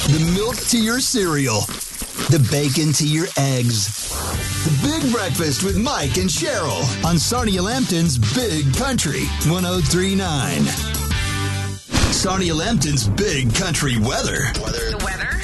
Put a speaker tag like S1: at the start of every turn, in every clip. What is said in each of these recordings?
S1: The milk to your cereal. The bacon to your eggs. The Big Breakfast with Mike and Cheryl on Sarnia Lambton's Big Country 103.9. Sarnia Lambton's Big Country weather.
S2: The weather?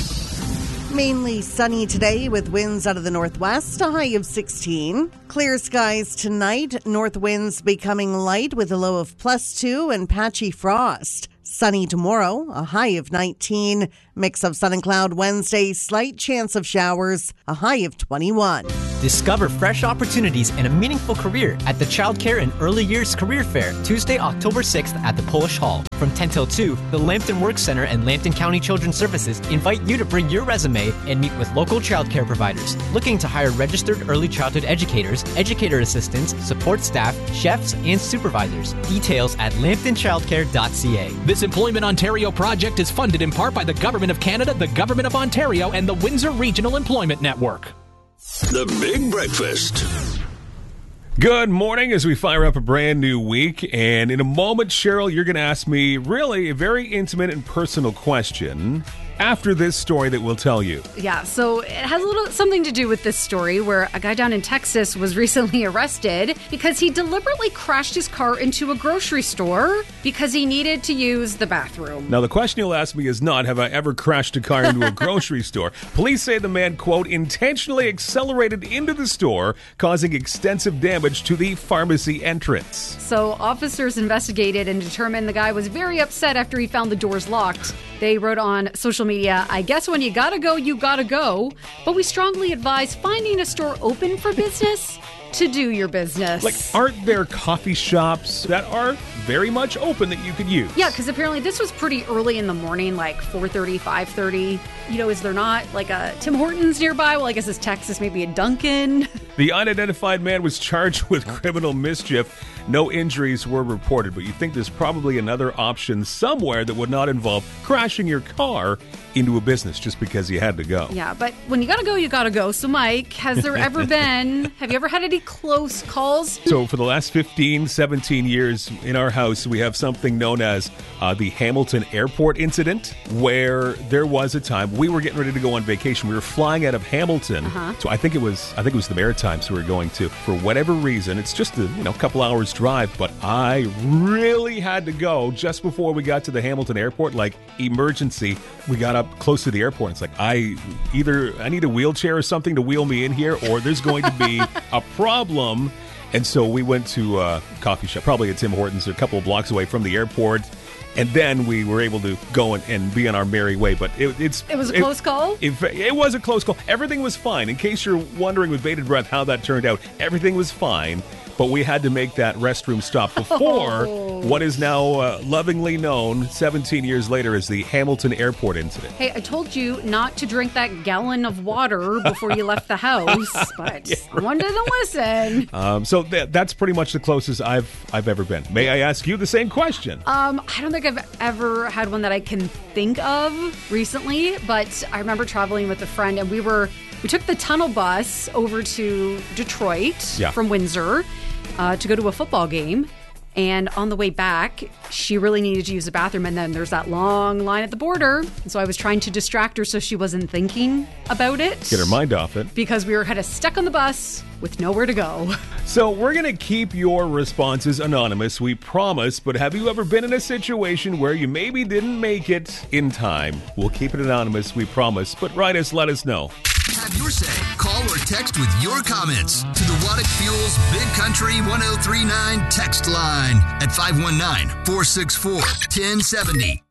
S3: Mainly sunny today with winds out of the northwest, a high of 16. Clear skies tonight, north winds becoming light with a low of +2 and patchy frost. Sunny tomorrow, a high of 19. Mix of sun and cloud Wednesday, slight chance of showers, a high of 21.
S4: Discover fresh opportunities and a meaningful career at the Child Care and Early Years Career Fair, Tuesday, October 6th at the Polish Hall. From 10 till 2, the Lambton Work Center and Lambton County Children's Services invite you to bring your resume and meet with local child care providers looking to hire registered early childhood educators, educator assistants, support staff, chefs, and supervisors. Details at lambtonchildcare.ca.
S5: This Employment Ontario project is funded in part by the Government of Canada, the Government of Ontario, and the Windsor Regional Employment Network.
S1: The Big Breakfast.
S6: Good morning as we fire up a brand new week. And in a moment, Cheryl, you're going to ask me really a very intimate and personal question after this story that we'll tell you.
S2: Yeah, so it has a little something to do with this story where a guy down in Texas was recently arrested because he deliberately crashed his car into a grocery store because he needed to use the bathroom.
S6: Now, the question you'll ask me is not, have I ever crashed a car into a grocery store? Police say the man, quote, intentionally accelerated into the store, causing extensive damage to the pharmacy entrance.
S2: So officers investigated and determined the guy was very upset after he found the doors locked. They wrote on social media, I guess when you gotta go, you gotta go. But we strongly advise finding a store open for business to do your business.
S6: Like, aren't there coffee shops that are very much open that you could use?
S2: Yeah, because apparently this was pretty early in the morning, like 4:30, 5:30. You know, is there not like a Tim Hortons nearby? Well, I guess it's Texas, maybe a Dunkin'.
S6: The unidentified man was charged with criminal mischief. No injuries were reported, but you think there's probably another option somewhere that would not involve crashing your car into a business just because you had to go.
S2: Yeah, but when you gotta go, you gotta go. So, Mike, have you ever had any close calls?
S6: So for the last 15, 17 years in our house, we have something known as the Hamilton Airport incident, where there was a time we were getting ready to go on vacation. We were flying out of Hamilton. So I think it was the Maritimes we were going to. For whatever reason, it's just a couple hours drive, but I really had to go just before we got to the Hamilton Airport, like emergency. We got up close to the airport. It's like, I need a wheelchair or something to wheel me in here, or there's going to be a problem. And so we went to a coffee shop, probably at Tim Hortons, a couple of blocks away from the airport. And then we were able to go and be on our merry way. But it was
S2: a close call?
S6: It was a close call. Everything was fine. In case you're wondering with bated breath how that turned out, everything was fine. But we had to make that restroom stop before what is now lovingly known 17 years later as the Hamilton Airport incident.
S2: Hey, I told you not to drink that gallon of water before you left the house, but one didn't listen.
S6: So that's pretty much the closest I've ever been. May I ask you the same question?
S2: I don't think I've ever had one that I can think of recently, but I remember traveling with a friend, and we took the tunnel bus over to Detroit from Windsor to go to a football game. And on the way back, she really needed to use the bathroom. And then there's that long line at the border. And so I was trying to distract her so she wasn't thinking about it.
S6: Get her mind off it.
S2: Because we were kind of stuck on the bus with nowhere to go.
S6: So we're going to keep your responses anonymous, we promise. But have you ever been in a situation where you maybe didn't make it in time? We'll keep it anonymous, we promise. But write us, let us know.
S1: Have your say. Call or text with your comments to the Waddick Fuels Big Country 1039 text line at 519-464-1070.